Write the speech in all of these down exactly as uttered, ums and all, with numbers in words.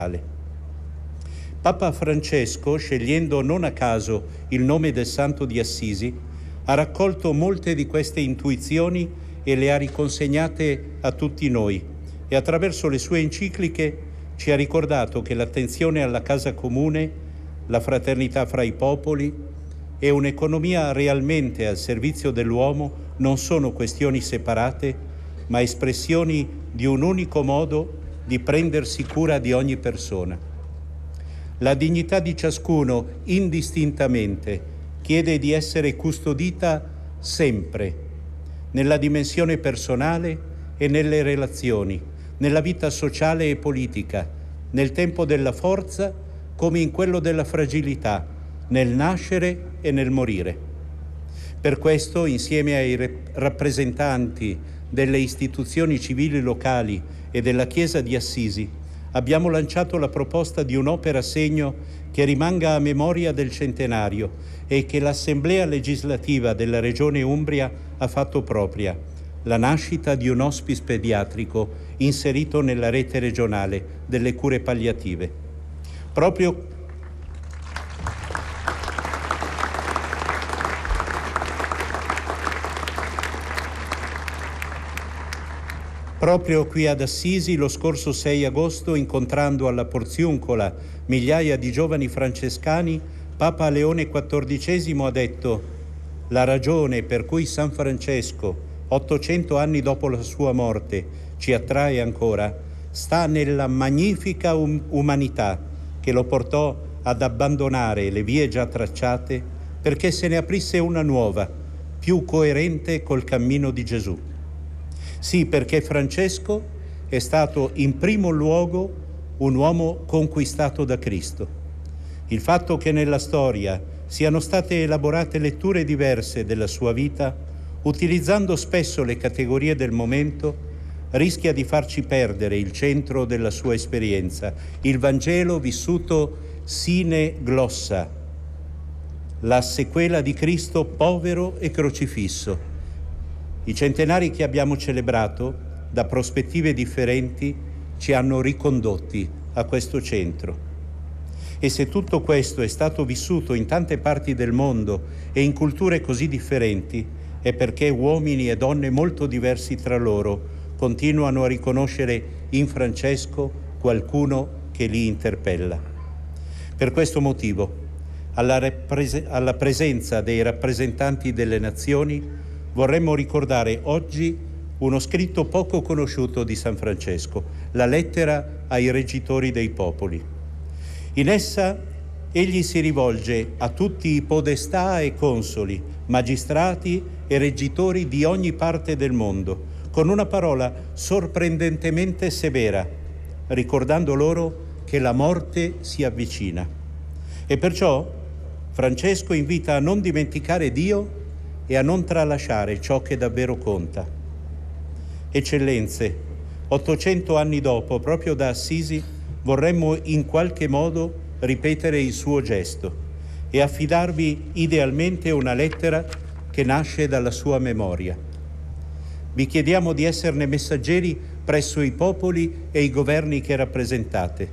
Papa Francesco, scegliendo non a caso il nome del Santo di Assisi, ha raccolto molte di queste intuizioni e le ha riconsegnate a tutti noi e attraverso le sue encicliche ci ha ricordato che l'attenzione alla casa comune, la fraternità fra i popoli e un'economia realmente al servizio dell'uomo non sono questioni separate, ma espressioni di un unico modo di prendersi cura di ogni persona. La dignità di ciascuno, indistintamente, chiede di essere custodita sempre, nella dimensione personale e nelle relazioni, nella vita sociale e politica, nel tempo della forza come in quello della fragilità, nel nascere e nel morire. Per questo, insieme ai rappresentanti delle istituzioni civili locali e della Chiesa di Assisi, abbiamo lanciato la proposta di un'opera segno che rimanga a memoria del centenario e che l'Assemblea legislativa della Regione Umbria ha fatto propria, la nascita di un hospice pediatrico inserito nella rete regionale delle cure palliative. Proprio Proprio qui ad Assisi, lo scorso sei agosto, incontrando alla Porziuncola migliaia di giovani francescani, Papa Leone quattordicesimo ha detto: la ragione per cui San Francesco, ottocento anni dopo la sua morte, ci attrae ancora, sta nella magnifica um- umanità che lo portò ad abbandonare le vie già tracciate perché se ne aprisse una nuova, più coerente col cammino di Gesù. Sì, perché Francesco è stato in primo luogo un uomo conquistato da Cristo. Il fatto che nella storia siano state elaborate letture diverse della sua vita, utilizzando spesso le categorie del momento, rischia di farci perdere il centro della sua esperienza, il Vangelo vissuto sine glossa, la sequela di Cristo povero e crocifisso. I centenari che abbiamo celebrato, da prospettive differenti, ci hanno ricondotti a questo centro. E se tutto questo è stato vissuto in tante parti del mondo e in culture così differenti, è perché uomini e donne molto diversi tra loro continuano a riconoscere in Francesco qualcuno che li interpella. Per questo motivo, alla, rappres- alla presenza dei rappresentanti delle nazioni, vorremmo ricordare oggi uno scritto poco conosciuto di San Francesco, la lettera ai reggitori dei popoli. In essa egli si rivolge a tutti i podestà e consoli, magistrati e reggitori di ogni parte del mondo, con una parola sorprendentemente severa, ricordando loro che la morte si avvicina. E perciò Francesco invita a non dimenticare Dio e a non tralasciare ciò che davvero conta. Eccellenze, ottocento anni dopo, proprio da Assisi, vorremmo in qualche modo ripetere il suo gesto e affidarvi idealmente una lettera che nasce dalla sua memoria. Vi chiediamo di esserne messaggeri presso i popoli e i governi che rappresentate.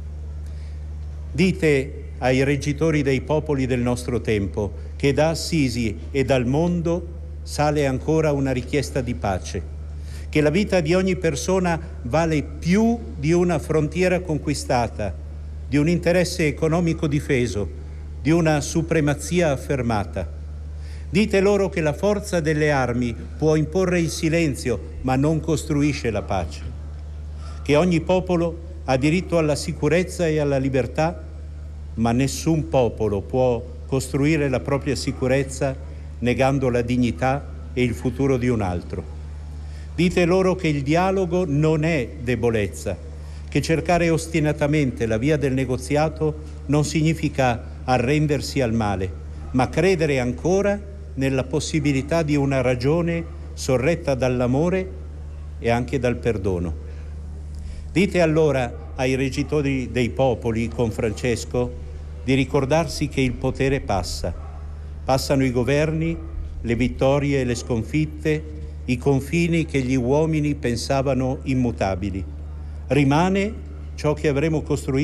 Dite ai reggitori dei popoli del nostro tempo che da Assisi e dal mondo sale ancora una richiesta di pace, che la vita di ogni persona vale più di una frontiera conquistata, di un interesse economico difeso, di una supremazia affermata. Dite loro che la forza delle armi può imporre il silenzio, ma non costruisce la pace, che ogni popolo ha diritto alla sicurezza e alla libertà, ma nessun popolo può costruire la propria sicurezza negando la dignità e il futuro di un altro. Dite loro che il dialogo non è debolezza, che cercare ostinatamente la via del negoziato non significa arrendersi al male, ma credere ancora nella possibilità di una ragione sorretta dall'amore e anche dal perdono. Dite allora ai reggitori dei popoli con Francesco di ricordarsi che il potere passa. Passano i governi, le vittorie e le sconfitte, i confini che gli uomini pensavano immutabili. Rimane ciò che avremo costruito